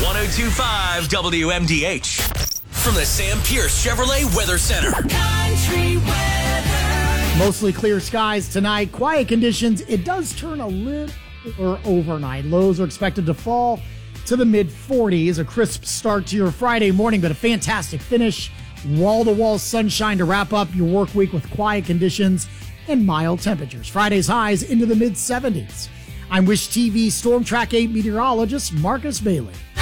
1025 WMDH. From the Sam Pierce Chevrolet Weather Center. Country weather. Mostly clear skies tonight. Quiet conditions. It does turn a little overnight. Lows are expected to fall to the mid-40s. A crisp start to your Friday morning, but a fantastic finish. Wall-to-wall sunshine to wrap up your work week with quiet conditions and mild temperatures. Friday's highs into the mid-70s. I'm Wish TV Storm Track 8 meteorologist Marcus Bailey.